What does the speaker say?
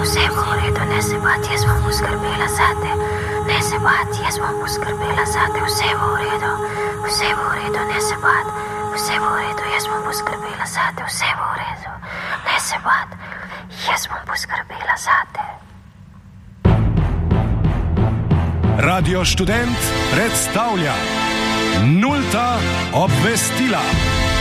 vse bo v redu, ne se bati, jaz bom poskrbela zate. Ne se bati, jaz bom poskrbela zate, vse bo v redu, ne se bati, vse bo v redu, jaz bom poskrbela zate, vse bo v redu, ne se bati, jaz bom poskrbela zate. Radio Študent predstavlja Nulta obvestila.